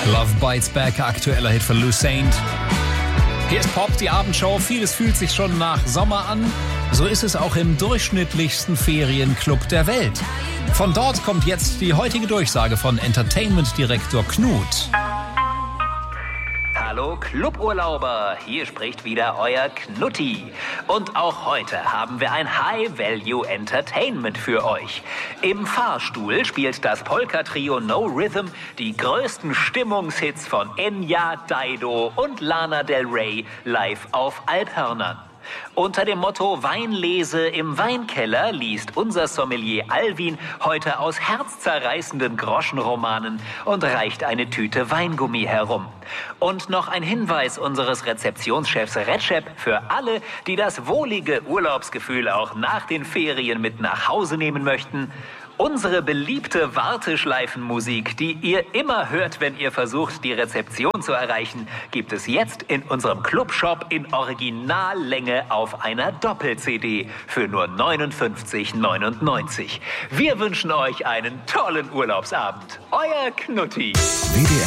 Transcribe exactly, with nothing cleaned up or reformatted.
Love Bites Back, aktueller Hit von Lou Saint. Hier ist Pop, die Abendshow. Vieles fühlt sich schon nach Sommer an. So ist es auch im durchschnittlichsten Ferienclub der Welt. Von dort kommt jetzt die heutige Durchsage von Entertainment-Direktor Knut. Hallo Cluburlauber, hier spricht wieder euer Knutti. Und auch heute haben wir ein High-Value-Entertainment für euch. Im Fahrstuhl spielt das Polka-Trio No Rhythm die größten Stimmungshits von Enya, Dido und Lana Del Rey live auf Alphörnern. Unter dem Motto Weinlese im Weinkeller liest unser Sommelier Alvin heute aus herzzerreißenden Groschenromanen und reicht eine Tüte Weingummi herum. Und noch ein Hinweis unseres Rezeptionschefs Recep für alle, die das wohlige Urlaubsgefühl auch nach den Ferien mit nach Hause nehmen möchten. Unsere beliebte Warteschleifenmusik, die ihr immer hört, wenn ihr versucht, die Rezeption zu erreichen, gibt es jetzt in unserem Clubshop in Originallänge auf einer Doppel-C D für nur neunundfünfzig neunundneunzig. Wir wünschen euch einen tollen Urlaubsabend. Euer Knutti.